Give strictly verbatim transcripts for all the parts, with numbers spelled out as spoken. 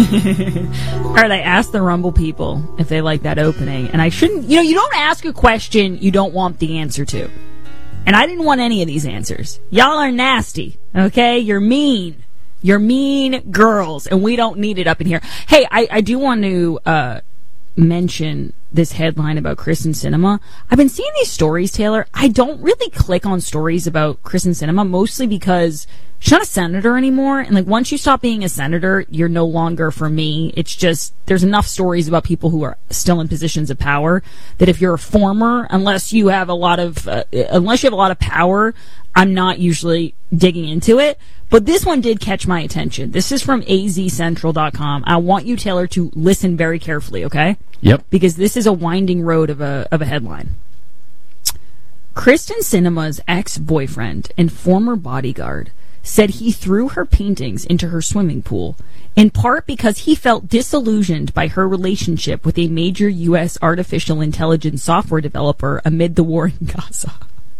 All right, I asked the Rumble people if they like that opening, and I shouldn't, you know, you don't ask a question you don't want the answer to. And I didn't want any of these answers. Y'all are nasty, okay? You're mean. You're mean girls, and we don't need it up in here. Hey, I, I do want to uh, mention this headline about Kyrsten Sinema. I've been seeing these stories, Taylor. I don't really click on stories about Kyrsten Sinema, mostly because she's not a senator anymore. And like once you stop being a senator, you're no longer for me. It's just, there's enough stories about people who are still in positions of power that if you're a former, unless you have a lot of, uh, unless you have a lot of power, I'm not usually digging into it. But this one did catch my attention. This is from A Z Central dot com. I want you, Taylor, to listen very carefully, okay? Yep. Because this is a winding road of a of a headline. Kyrsten Sinema's ex-boyfriend and former bodyguard said he threw her paintings into her swimming pool, in part because he felt disillusioned by her relationship with a major U S artificial intelligence software developer amid the war in Gaza.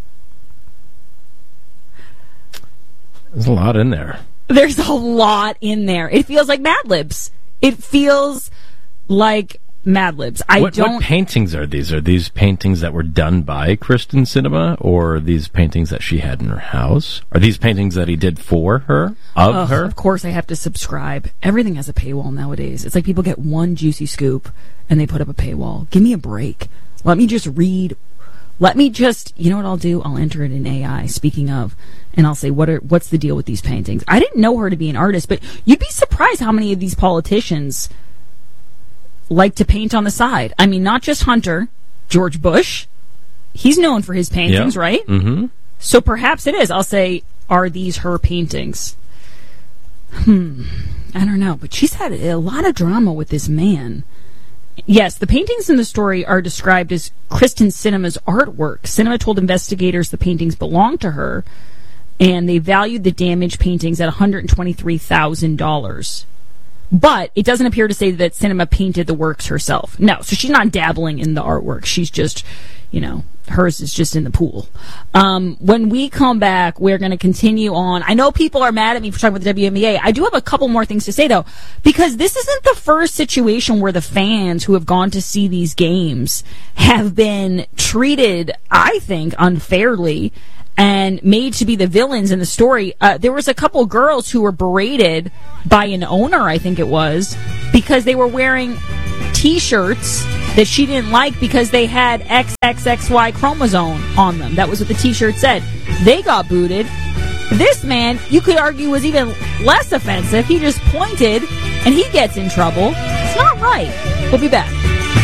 There's a lot in there. There's a lot in there. It feels like Mad Libs. It feels like Mad Libs. I what, don't. What paintings are these? Are these paintings that were done by Kyrsten Sinema, or are these paintings that she had in her house? Are these paintings that he did for her, of oh, her? Of course, I have to subscribe. Everything has a paywall nowadays. It's like people get one juicy scoop and they put up a paywall. Give me a break. Let me just read. Let me just, you know what I'll do? I'll enter it in A I, speaking of, and I'll say, what are, what's the deal with these paintings? I didn't know her to be an artist, but you'd be surprised how many of these politicians like to paint on the side. I mean, not just Hunter, George Bush. He's known for his paintings, yeah. right? Mm-hmm. So perhaps it is. I'll say, are these her paintings? Hmm. I don't know, but she's had a lot of drama with this man. Yes, the paintings in the story are described as Kyrsten Sinema's artwork. Sinema told investigators the paintings belonged to her, and they valued the damaged paintings at one hundred twenty-three thousand dollars. But it doesn't appear to say that Sinema painted the works herself. No, so she's not dabbling in the artwork. She's just, you know, hers is just in the pool. Um, when we come back, we're going to continue on. I know people are mad at me for talking about the W N B A. I do have a couple more things to say, though, because this isn't the first situation where the fans who have gone to see these games have been treated, I think, unfairly and made to be the villains in the story. Uh, there was a couple girls who were berated by an owner, I think it was, because they were wearing T-shirts that she didn't like because they had X X X Y chromosome on them. That was what the T-shirt said. They got booted. This man, you could argue, was even less offensive. He just pointed, and he gets in trouble. It's not right. We'll be back.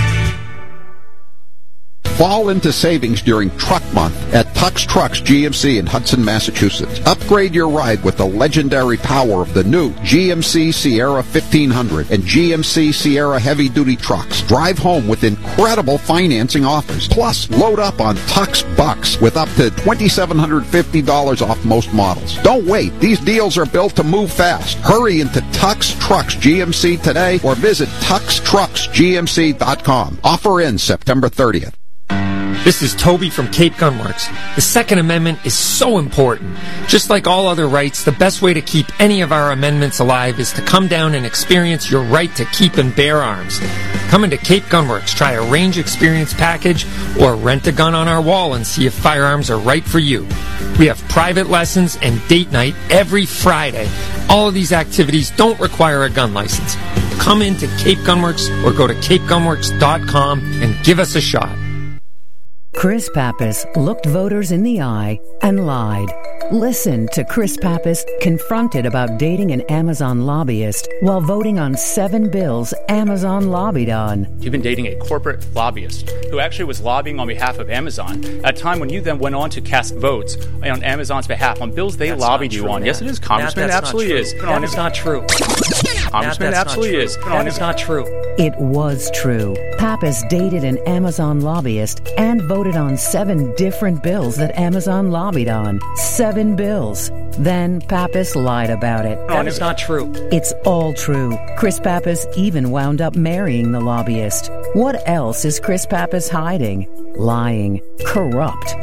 Fall into savings during Truck Month at Tux Trucks G M C in Hudson, Massachusetts. Upgrade your ride with the legendary power of the new G M C Sierra fifteen hundred and G M C Sierra heavy-duty trucks. Drive home with incredible financing offers. Plus, load up on Tux Bucks with up to two thousand seven hundred fifty dollars off most models. Don't wait. These deals are built to move fast. Hurry into Tux Trucks G M C today or visit tux trucks g m c dot com. Offer ends September thirtieth. This is Toby from Cape Gunworks. The Second Amendment is so important. Just like all other rights, the best way to keep any of our amendments alive is to come down and experience your right to keep and bear arms. Come into Cape Gunworks, try a range experience package, or rent a gun on our wall and see if firearms are right for you. We have private lessons and date night every Friday. All of these activities don't require a gun license. Come into Cape Gunworks or go to cape gunworks dot com and give us a shot. Chris Pappas looked voters in the eye and lied. Listen to Chris Pappas confronted about dating an Amazon lobbyist while voting on seven bills Amazon lobbied on. You've been dating a corporate lobbyist who actually was lobbying on behalf of Amazon at a time when you then went on to cast votes on Amazon's behalf on bills they that's lobbied you true, on. Matt. Yes, it is. Congressman, Matt, absolutely not is. That is not true. Congressman, Matt, absolutely not is. That is not true. It was true. Pappas dated an Amazon lobbyist and voted on seven different bills that Amazon lobbied on. Seven bills. Then Pappas lied about it. That is not true. It's all true. Chris Pappas even wound up marrying the lobbyist. What else is Chris Pappas hiding? Lying. Corrupt.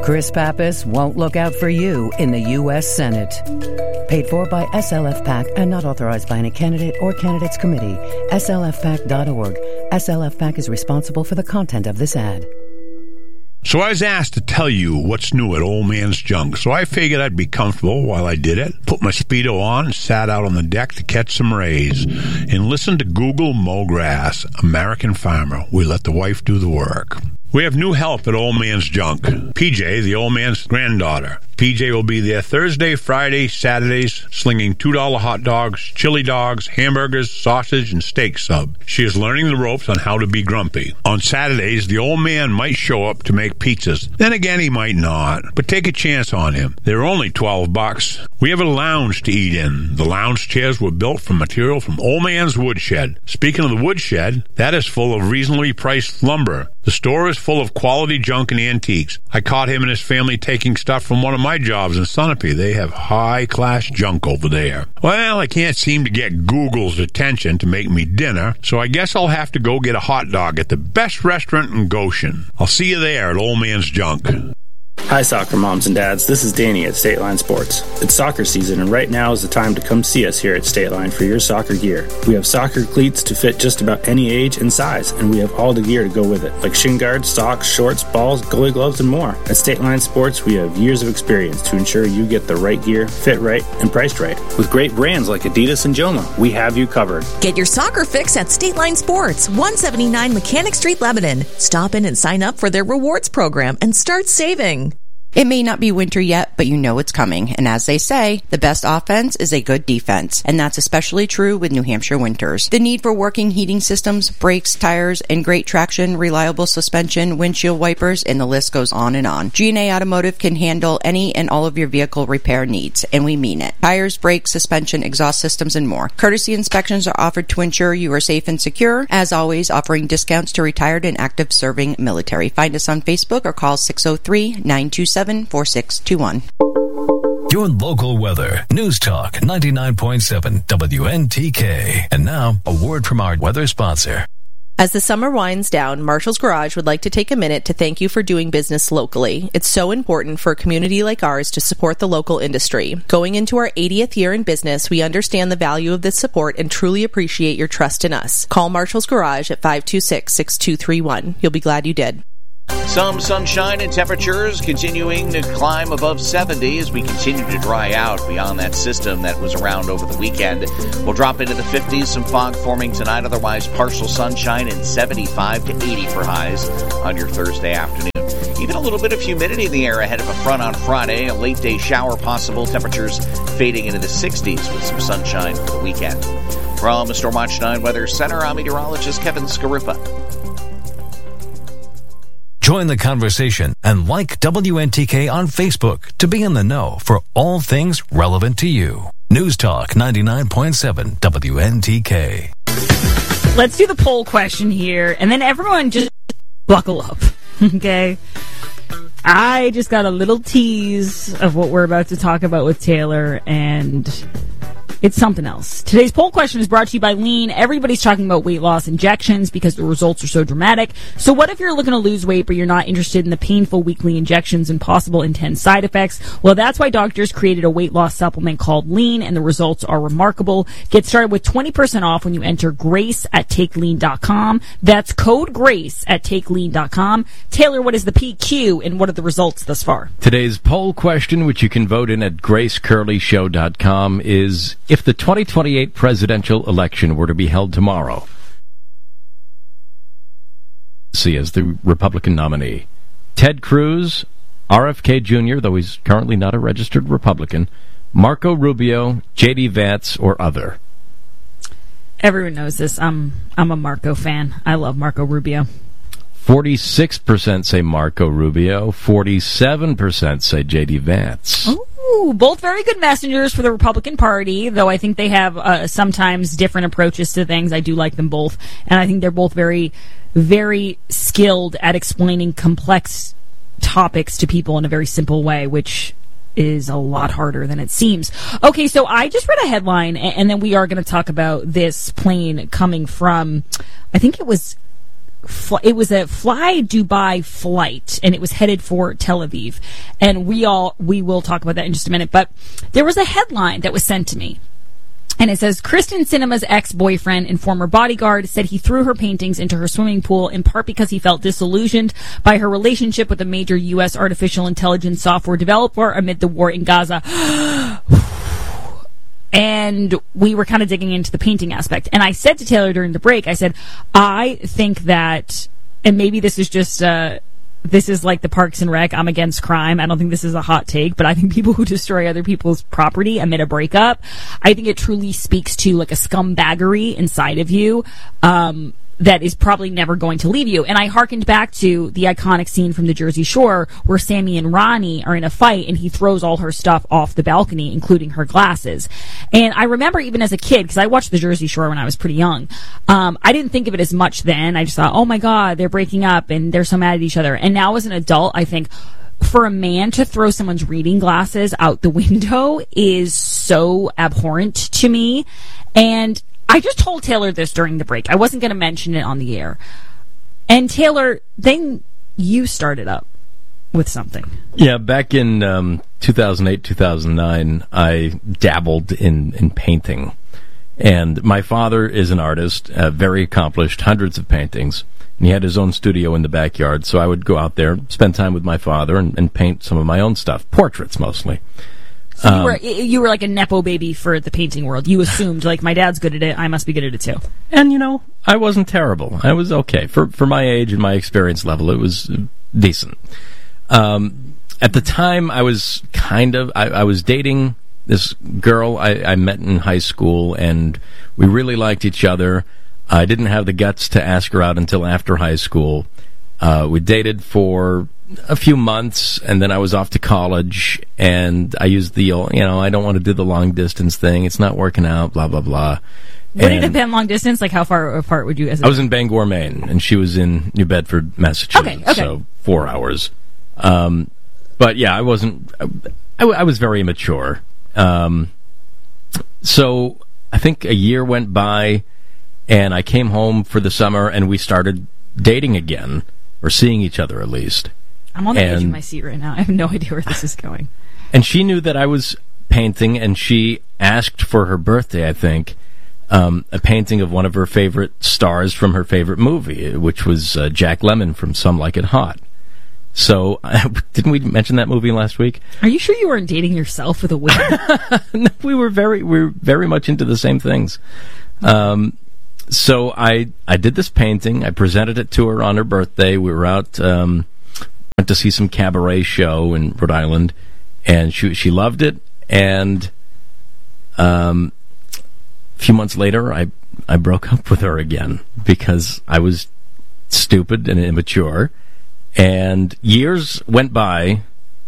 Chris Pappas won't look out for you in the U S Senate. Paid for by S L F PAC and not authorized by any candidate or candidates committee. S L F PAC dot org. S L F PAC is responsible for the content of this ad. So I was asked to tell you what's new at Old Man's Junk, so I figured I'd be comfortable while I did it, put my Speedo on and sat out on the deck to catch some rays, and listen to Google Mow Grass, American Farmer. We let the wife do the work. We have new help at Old Man's Junk. P J, the old man's granddaughter. P J will be there Thursday, Friday, Saturdays, slinging two dollar hot dogs, chili dogs, hamburgers, sausage, and steak sub. She is learning the ropes on how to be grumpy. On Saturdays, the old man might show up to make pizzas. Then again, he might not. But take a chance on him. They're only twelve bucks. We have a lounge to eat in. The lounge chairs were built from material from Old Man's Woodshed. Speaking of the woodshed, that is full of reasonably priced lumber. The store is full of quality junk and antiques. I caught him and his family taking stuff from one of my jobs in Sunapee. They have high-class junk over there. Well, I can't seem to get Google's attention to make me dinner, so I guess I'll have to go get a hot dog at the best restaurant in Goshen. I'll see you there at Old Man's Junk. Hi, soccer moms and dads. This is Danny at State Line Sports. It's soccer season, and right now is the time to come see us here at State Line for your soccer gear. We have soccer cleats to fit just about any age and size, and we have all the gear to go with it, like shin guards, socks, shorts, balls, goalie gloves, and more. At State Line Sports, we have years of experience to ensure you get the right gear, fit right, and priced right. With great brands like Adidas and Joma, we have you covered. Get your soccer fix at State Line Sports, one seventy-nine Mechanic Street, Lebanon. Stop in and sign up for their rewards program and start saving. It may not be winter yet, but you know it's coming. And as they say, the best offense is a good defense. And that's especially true with New Hampshire winters. The need for working heating systems, brakes, tires, and great traction, reliable suspension, windshield wipers, and the list goes on and on. G and A Automotive can handle any and all of your vehicle repair needs, and we mean it. Tires, brakes, suspension, exhaust systems, and more. Courtesy inspections are offered to ensure you are safe and secure. As always, offering discounts to retired and active serving military. Find us on Facebook or call six oh three, nine two seven, four six two one. Your local weather. News Talk ninety-nine point seven W N T K. And now, a word from our weather sponsor. As the summer winds down, Marshall's Garage would like to take a minute to thank you for doing business locally. It's so important for a community like ours to support the local industry. Going into our eightieth year in business, we understand the value of this support and truly appreciate your trust in us. Call Marshall's Garage at five two six, six two three one. You'll be glad you did. Some sunshine and temperatures continuing to climb above seventy as we continue to dry out beyond that system that was around over the weekend. We'll drop into the fifties, some fog forming tonight, otherwise partial sunshine and seventy-five to eighty for highs on your Thursday afternoon. Even a little bit of humidity in the air ahead of a front on Friday. A late day shower possible, temperatures fading into the sixties with some sunshine for the weekend. From the Storm Watch nine Weather Center, I'm meteorologist Kevin Scarippa. Join the conversation and like W N T K on Facebook to be in the know for all things relevant to you. News Talk ninety-nine point seven W N T K. Let's do the poll question here, and then everyone just buckle up, okay? I just got a little tease of what we're about to talk about with Taylor, and it's something else. Today's poll question is brought to you by Lean. Everybody's talking about weight loss injections because the results are so dramatic. So what if you're looking to lose weight, but you're not interested in the painful weekly injections and possible intense side effects? Well, that's why doctors created a weight loss supplement called Lean, and the results are remarkable. Get started with twenty percent off when you enter GRACE at take lean dot com. That's code GRACE at take lean dot com. Taylor, what is the P Q, and what are the results thus far? Today's poll question, which you can vote in at grace curley show dot com, is: if the twenty twenty-eight presidential election were to be held tomorrow, see as the Republican nominee, Ted Cruz, R F K Junior, though he's currently not a registered Republican, Marco Rubio, J D Vance, or other? Everyone knows this. I'm I'm a Marco fan. I love Marco Rubio. forty-six percent say Marco Rubio, forty-seven percent say J D Vance. Ooh, both very good messengers for the Republican Party, though I think they have uh, sometimes different approaches to things. I do like them both, and I think they're both very, very skilled at explaining complex topics to people in a very simple way, which is a lot harder than it seems. Okay, so I just read a headline, and then we are going to talk about this plane coming from, I think it was fl- it was a Fly Dubai flight, and it was headed for Tel Aviv. And we all we will talk about that in just a minute. But there was a headline that was sent to me. And it says, Kristen Sinema's ex-boyfriend and former bodyguard said he threw her paintings into her swimming pool in part because he felt disillusioned by her relationship with a major U S artificial intelligence software developer amid the war in Gaza. And we were kind of digging into the painting aspect. And I said to Taylor during the break, I said, I think that, and maybe this is just, uh, this is like the Parks and Rec, I'm against crime. I don't think this is a hot take, but I think people who destroy other people's property amid a breakup, I think it truly speaks to like a scumbaggery inside of you, um, that is probably never going to leave you. And I hearkened back to the iconic scene from the Jersey Shore where Sammy and Ronnie are in a fight and he throws all her stuff off the balcony, including her glasses. And I remember even as a kid, because I watched the Jersey Shore when I was pretty young, um, I didn't think of it as much then. I just thought, oh my God, they're breaking up and they're so mad at each other. And now as an adult, I think for a man to throw someone's reading glasses out the window is so abhorrent to me. And I just told Taylor this during the break. I wasn't going to mention it on the air. And Taylor, then you started up with something. Yeah, back in um, two thousand eight, two thousand nine, I dabbled in, in painting. And my father is an artist, uh, very accomplished, hundreds of paintings. And he had his own studio in the backyard. So I would go out there, spend time with my father, and, and paint some of my own stuff. Portraits, mostly. So you were you were like a nepo baby for the painting world. You assumed, like, my dad's good at it, I must be good at it too. And, you know, I wasn't terrible. I was okay. For for my age and my experience level, it was decent. Um, at the time, I was kind of, I, I was dating this girl I, I met in high school, and we really liked each other. I didn't have the guts to ask her out until after high school. Uh, we dated for a few months, and then I was off to college, and I used the, you know, I don't want to do the long distance thing. It's not working out, blah, blah, blah. Would it have been long distance? Like, how far apart would you guys have I was in Bangor, Maine, and she was in New Bedford, Massachusetts. Okay, okay. So four hours. Um, but yeah, I wasn't, I, I was very immature. Um, so I think a year went by, and I came home for the summer, and we started dating again, or seeing each other at least. I'm on the and, edge of my seat right now. I have no idea where this is going. And she knew that I was painting, and she asked for her birthday, I think, um, a painting of one of her favorite stars from her favorite movie, which was uh, Jack Lemmon from Some Like It Hot. So, uh, didn't we mention that movie last week? Are you sure you weren't dating yourself with a wig? No, we were very, we were very much into the same things. Um, so I, I did this painting. I presented it to her on her birthday. We were out, um, went to see some cabaret show in Rhode Island, and she she loved it. And um, a few months later, I I broke up with her again because I was stupid and immature. And years went by.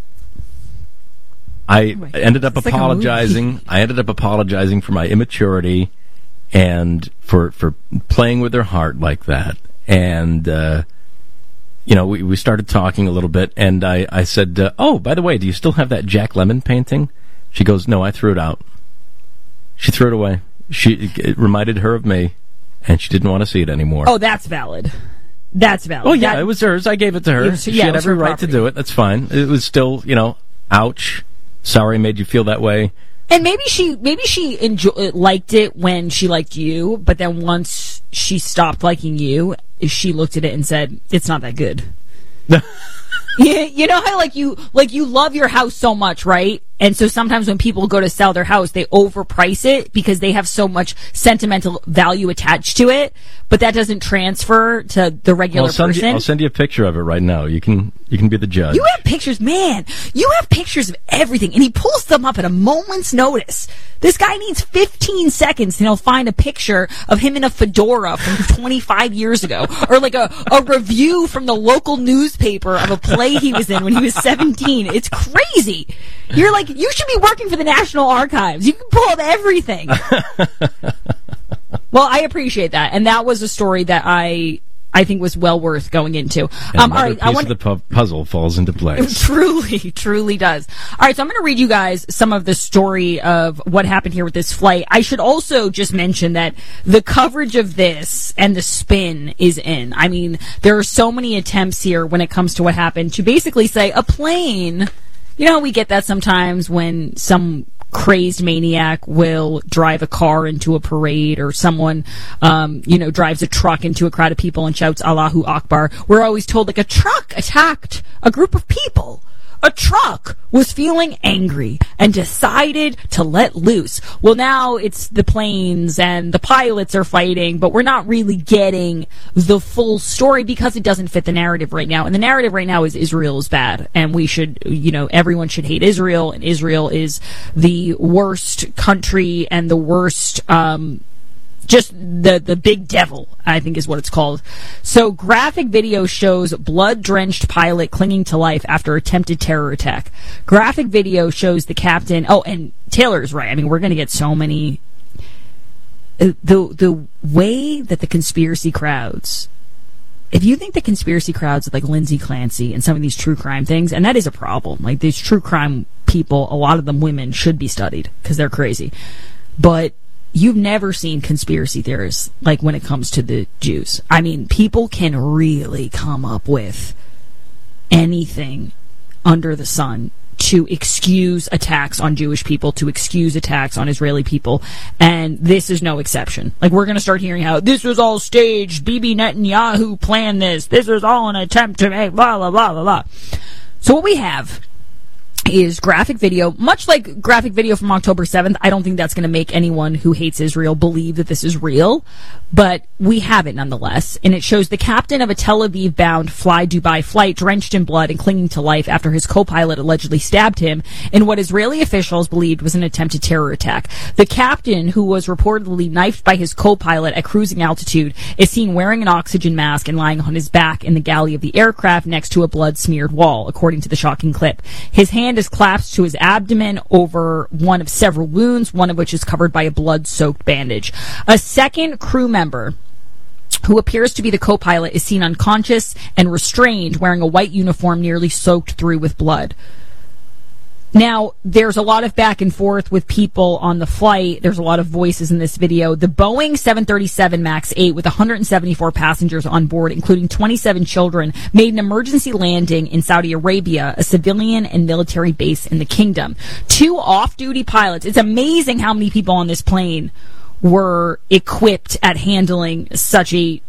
I oh ended up it's apologizing. Like I ended up apologizing for my immaturity and for for playing with her heart like that. And uh, you know, we we started talking a little bit, and I I said, uh, "Oh, by the way, do you still have that Jack Lemmon painting?" She goes, "No, I threw it out." She threw it away. She it reminded her of me, and she didn't want to see it anymore. Oh, that's valid. That's valid. Oh yeah, that, it was hers. I gave it to her. Yeah, she yeah, had every right property. to do it. That's fine. It was still, you know, ouch. Sorry, I made you feel that way. And maybe she maybe she enjoy, liked it when she liked you, but then once she stopped liking you, she looked at it and said, "It's not that good." Yeah, you know how like you like you love your house so much, right? And so sometimes when people go to sell their house, they overprice it because they have so much sentimental value attached to it, but that doesn't transfer to the regular I'll send person. You, I'll send you a picture of it right now. You can you can be the judge. You have pictures, man. You have pictures of everything, and he pulls them up at a moment's notice. This guy needs fifteen seconds, and he'll find a picture of him in a fedora from twenty-five years ago, or like a, a review from the local newspaper of a play he was in when he was seventeen. It's crazy. You're like, you should be working for the National Archives. You can pull up everything. Well, I appreciate that, and that was a story that I I think was well worth going into. And Um, all another right, piece I want of the pu- puzzle falls into place. Truly, truly does. All right, so I'm going to read you guys some of the story of what happened here with this flight. I should also just mention that the coverage of this and the spin is in. I mean, there are so many attempts here when it comes to what happened to basically say a plane. You know, we get that sometimes when some crazed maniac will drive a car into a parade, or someone, um, you know, drives a truck into a crowd of people and shouts Allahu Akbar. We're always told, like, a truck attacked a group of people. A truck was feeling angry and decided to let loose. Well, now it's the planes and the pilots are fighting, but we're not really getting the full story because it doesn't fit the narrative right now. And the narrative right now is Israel is bad, and we should, you know, everyone should hate Israel, and Israel is the worst country and the worst, um, just the the big devil, I think is what it's called. So graphic video shows blood-drenched pilot clinging to life after attempted terror attack. Graphic video shows the captain. Oh, and Taylor's right. I mean, we're going to get so many. Uh, the the way that the conspiracy crowds. If you think the conspiracy crowds like Lindsay Clancy and some of these true crime things, and that is a problem. Like these true crime people, a lot of them women, should be studied because they're crazy. But you've never seen conspiracy theorists like when it comes to the Jews. I mean, people can really come up with anything under the sun to excuse attacks on Jewish people, to excuse attacks on Israeli people, and this is no exception. Like, we're going to start hearing how this was all staged, Bibi Netanyahu planned this, this was all an attempt to make blah, blah, blah, blah, blah. So what we have is graphic video, much like graphic video from October seventh. I don't think that's going to make anyone who hates Israel believe that this is real, but we have it nonetheless. And it shows the captain of a Tel Aviv-bound Fly Dubai flight drenched in blood and clinging to life after his co-pilot allegedly stabbed him in what Israeli officials believed was an attempted terror attack. The captain, who was reportedly knifed by his co-pilot at cruising altitude, is seen wearing an oxygen mask and lying on his back in the galley of the aircraft next to a blood-smeared wall, according to the shocking clip. His hand is clasped to his abdomen over one of several wounds, one of which is covered by a blood-soaked bandage. A second crew member, who appears to be the co-pilot, is seen unconscious and restrained, wearing a white uniform nearly soaked through with blood. Now, there's a lot of back and forth with people on the flight. There's a lot of voices in this video. The Boeing seven thirty-seven MAX eight with one hundred seventy-four passengers on board, including twenty-seven children, made an emergency landing in Saudi Arabia, a civilian and military base in the kingdom. Two off-duty pilots. It's amazing how many people on this plane were equipped at handling such a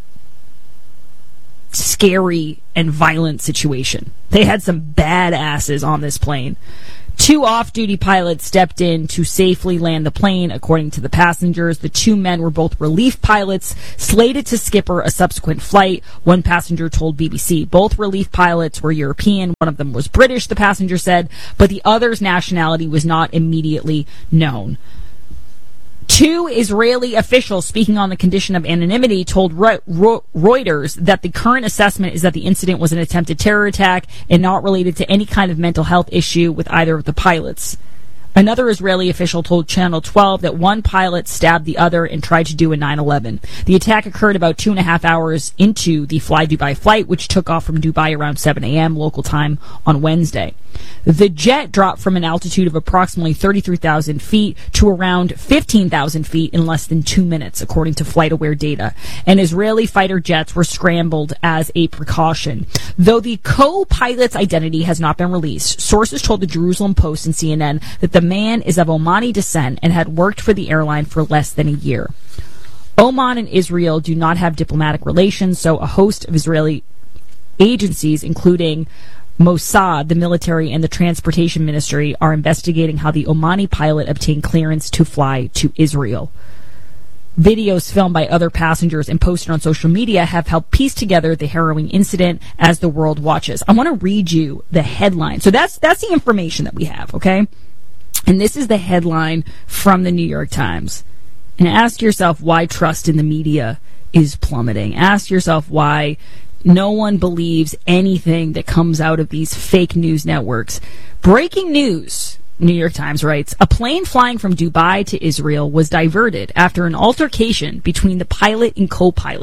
scary and violent situation. They had some badasses on this plane. Two off-duty pilots stepped in to safely land the plane, according to the passengers. The two men were both relief pilots, slated to skipper a subsequent flight, one passenger told B B C. Both relief pilots were European. One of them was British, the passenger said, but the other's nationality was not immediately known. Two Israeli officials, speaking on the condition of anonymity, told Reuters that the current assessment is that the incident was an attempted terror attack and not related to any kind of mental health issue with either of the pilots. Another Israeli official told Channel twelve that one pilot stabbed the other and tried to do a nine eleven. The attack occurred about two and a half hours into the Fly Dubai flight, which took off from Dubai around seven a.m. local time on Wednesday. The jet dropped from an altitude of approximately thirty-three thousand feet to around fifteen thousand feet in less than two minutes, according to FlightAware data. And Israeli fighter jets were scrambled as a precaution. Though the co-pilot's identity has not been released, sources told the Jerusalem Post and C N N that the man is of Omani descent and had worked for the airline for less than a year. Oman and Israel do not have diplomatic relations, so a host of Israeli agencies, including Mossad, the military, and the transportation ministry, are investigating how the Omani pilot obtained clearance to fly to Israel. Videos filmed by other passengers and posted on social media have helped piece together the harrowing incident as the world watches. I want to read you the headline. So that's that's the information that we have, okay? And this is the headline from the New York Times. And ask yourself why trust in the media is plummeting. Ask yourself why no one believes anything that comes out of these fake news networks. Breaking news, New York Times writes, a plane flying from Dubai to Israel was diverted after an altercation between the pilot and co-pilot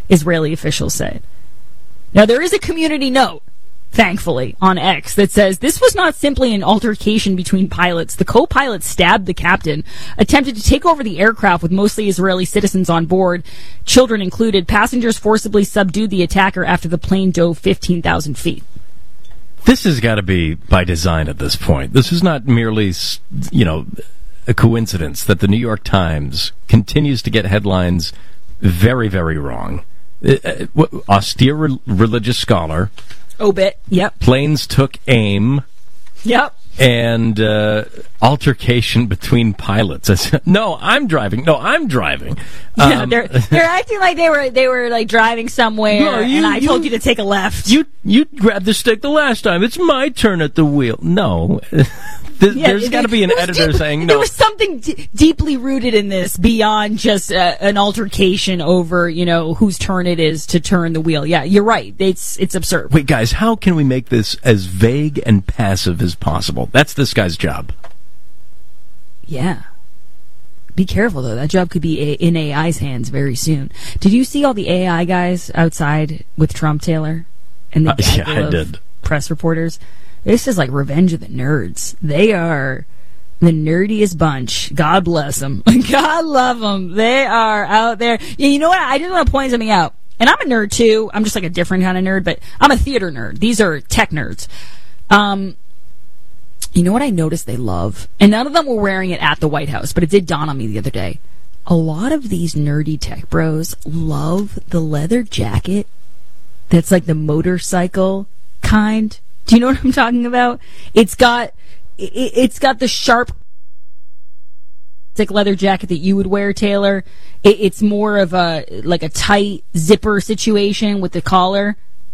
Israeli officials said. Now, there is a community note, thankfully, on X that says this was not simply an altercation between pilots. The co-pilot stabbed the captain, attempted to take over the aircraft with mostly Israeli citizens on board, children included. Passengers forcibly subdued the attacker after the plane dove fifteen thousand feet. This has got to be by design at this point. This is not merely, you know, a coincidence that the New York Times continues to get headlines very, very wrong. Uh, austere re- religious scholar. Obit. Yep. Planes took aim. Yep. And uh, altercation between pilots. I said, no, I'm driving. No, I'm driving. Yeah, um, they're they're acting like they were they were like driving somewhere, no, you, and I you, told you to take a left. You you grabbed the stick the last time. It's my turn at the wheel. No. Th- Yeah, there's got to be an editor deep, saying no. There was something d- deeply rooted in this beyond just uh, an altercation over, you know, whose turn it is to turn the wheel. Yeah, you're right. It's it's absurd. Wait, guys, how can we make this as vague and passive as possible? That's this guy's job. Yeah. Be careful, though. That job could be a- in A I's hands very soon. Did you see all the A I guys outside with Trump, Taylor? And the Uh, yeah, gaggle I of did. press reporters? This is like Revenge of the Nerds. They are the nerdiest bunch. God bless them. God love them. They are out there. Yeah, you know what? I just want to point something out. And I'm a nerd, too. I'm just like a different kind of nerd, but I'm a theater nerd. These are tech nerds. Um... You know what I noticed they love? And none of them were wearing it at the White House, but it did dawn on me the other day. A lot of these nerdy tech bros love the leather jacket that's like the motorcycle kind. Do you know what I'm talking about? It's got it, it's got the sharp leather jacket that you would wear, Taylor. It, it's more of a like a tight zipper situation with the collar.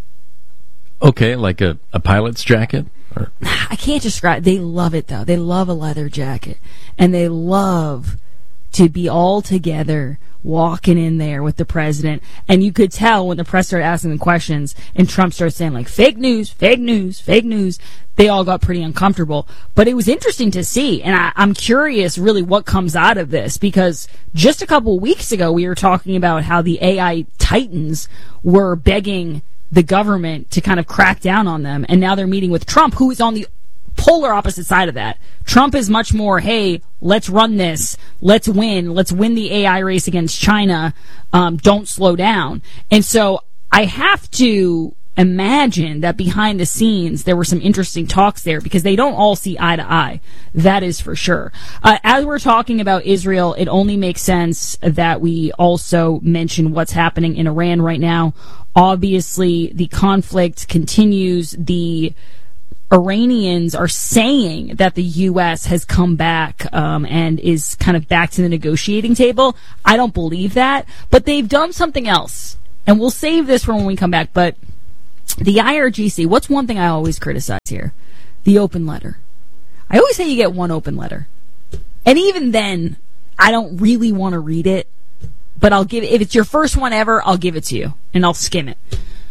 Okay, like a, a pilot's jacket? Or? I can't describe. They love it, though. They love a leather jacket. And they love to be all together walking in there with the president. And you could tell when the press started asking them questions and Trump started saying, like, fake news, fake news, fake news, they all got pretty uncomfortable. But it was interesting to see. And I, I'm curious, really, what comes out of this. Because just a couple weeks ago, we were talking about how the A I titans were begging the government to kind of crack down on them, and now they're meeting with Trump, who is on the polar opposite side of that. Trump is much more, hey, let's run this, let's win, let's win the A I race against China, um, don't slow down. And so I have to imagine that behind the scenes there were some interesting talks there, because they don't all see eye to eye. That is for sure. Uh, as we're talking about Israel, it only makes sense that we also mention what's happening in Iran right now. Obviously, the conflict continues. The Iranians are saying that the U S has come back um, and is kind of back to the negotiating table. I don't believe that, but they've done something else. And we'll save this for when we come back, but the I R G C, what's one thing I always criticize here? The open letter. I always say you get one open letter. And even then, I don't really want to read it. But I'll give, if it's your first one ever, I'll give it to you. And I'll skim it.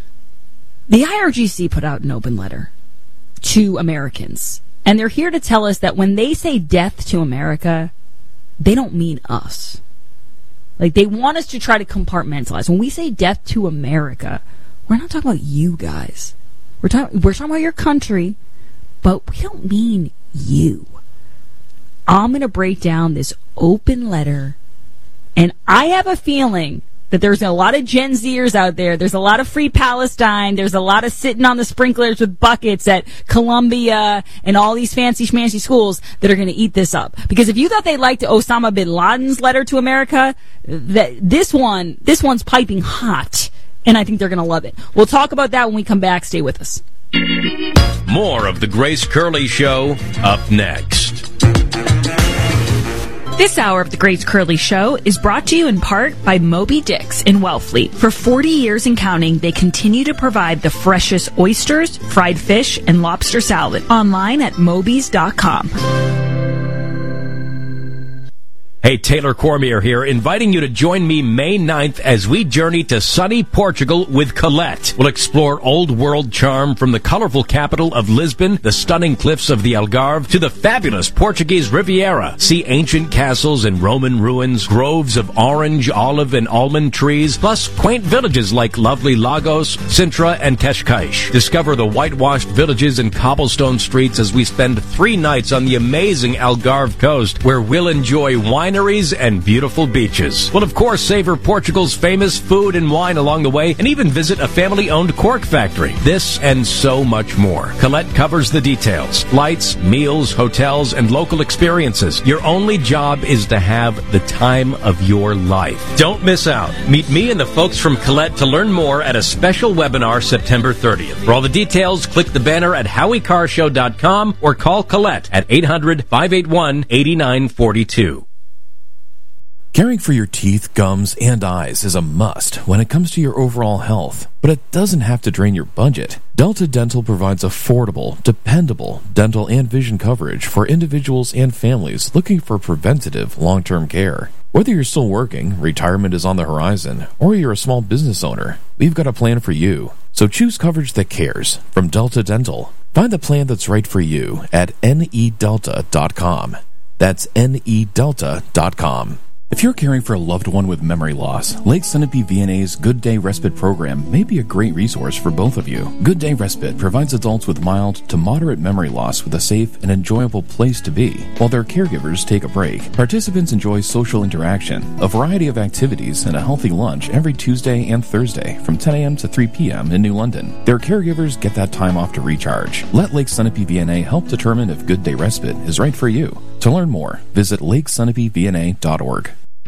The I R G C put out an open letter to Americans. And they're here to tell us that when they say death to America, they don't mean us. Like, they want us to try to compartmentalize. When we say death to America, we're not talking about you guys. We're talking, we're talking about your country, but we don't mean you. I'm going to break down this open letter, and I have a feeling that there's a lot of Gen Zers out there. There's a lot of Free Palestine. There's a lot of sitting on the sprinklers with buckets at Columbia and all these fancy schmancy schools that are going to eat this up. Because if you thought they liked Osama bin Laden's letter to America, that this one, this one's piping hot. And I think they're going to love it. We'll talk about that when we come back. Stay with us. More of the Grace Curley Show up next. This hour of the Grace Curley Show is brought to you in part by Moby Dick's in Wellfleet. For forty years and counting, they continue to provide the freshest oysters, fried fish, and lobster salad. Online at mobys dot com. Hey, Taylor Cormier here, inviting you to join me May ninth as we journey to sunny Portugal with Colette. We'll explore old world charm from the colorful capital of Lisbon, the stunning cliffs of the Algarve, to the fabulous Portuguese Riviera. See ancient castles and Roman ruins, groves of orange, olive, and almond trees, plus quaint villages like lovely Lagos, Sintra, and Cascais. Discover the whitewashed villages and cobblestone streets as we spend three nights on the amazing Algarve coast, where we'll enjoy wine and beautiful beaches. We'll of course savor Portugal's famous food and wine along the way, and even visit a family-owned cork factory. This and so much more. Colette covers the details. Flights, meals, hotels, and local experiences. Your only job is to have the time of your life. Don't miss out. Meet me and the folks from Colette to learn more at a special webinar September thirtieth. For all the details, click the banner at howie car show dot com or call Colette at eight hundred, five eight one, eight nine four two. Caring for your teeth, gums, and eyes is a must when it comes to your overall health, but it doesn't have to drain your budget. Delta Dental provides affordable, dependable dental and vision coverage for individuals and families looking for preventative long-term care. Whether you're still working, retirement is on the horizon, or you're a small business owner, we've got a plan for you. So choose coverage that cares from Delta Dental. Find the plan that's right for you at N E delta dot com. That's N E delta dot com. If you're caring for a loved one with memory loss, Lake Sunapee V N A's Good Day Respite program may be a great resource for both of you. Good Day Respite provides adults with mild to moderate memory loss with a safe and enjoyable place to be, while their caregivers take a break. Participants enjoy social interaction, a variety of activities, and a healthy lunch every Tuesday and Thursday from ten a.m. to three p.m. in New London. Their caregivers get that time off to recharge. Let Lake Sunapee V N A help determine if Good Day Respite is right for you. To learn more, visit lake sunapee v n a dot org.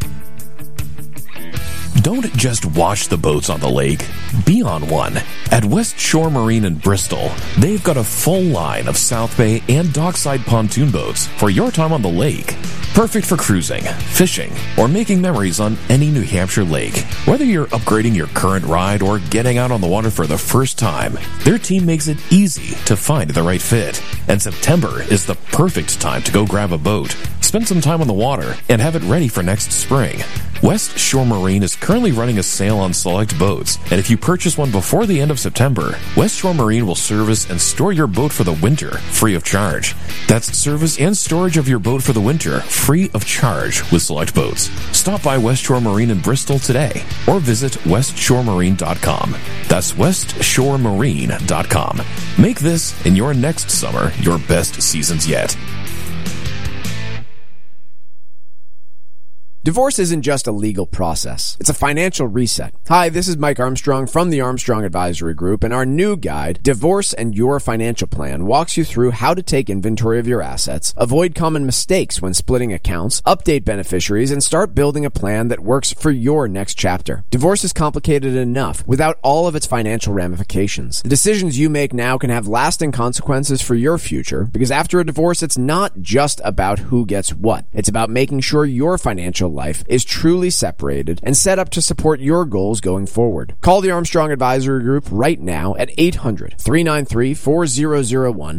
Don't just watch the boats on the lake. Be on one. At West Shore Marine in Bristol, they've got a full line of South Bay and dockside pontoon boats for your time on the lake. Perfect for cruising, fishing, or making memories on any New Hampshire lake. Whether you're upgrading your current ride or getting out on the water for the first time, their team makes it easy to find the right fit. And September is the perfect time to go grab a boat, spend some time on the water, and have it ready for next spring. West Shore Marine is currently running a sale on select boats, and if you purchase one before the end of September, West Shore Marine will service and store your boat for the winter, free of charge. That's service and storage of your boat for the winter, free of charge with select boats. Stop by West Shore Marine in Bristol today, or visit west shore marine dot com. That's west shore marine dot com. Make this and your next summer your best seasons yet. Divorce isn't just a legal process. It's a financial reset. Hi, this is Mike Armstrong from the Armstrong Advisory Group, and our new guide, Divorce and Your Financial Plan, walks you through how to take inventory of your assets, avoid common mistakes when splitting accounts, update beneficiaries, and start building a plan that works for your next chapter. Divorce is complicated enough without all of its financial ramifications. The decisions you make now can have lasting consequences for your future, because after a divorce, it's not just about who gets what. It's about making sure your financial life is truly separated and set up to support your goals going forward. Call the Armstrong Advisory Group right now at eight hundred, three nine three, four zero zero one